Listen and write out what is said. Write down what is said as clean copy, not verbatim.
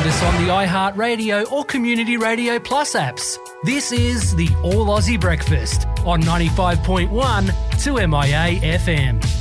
us on the iHeartRadio or Community Radio Plus apps. This is the All Aussie Breakfast on 95.1 2MIA FM.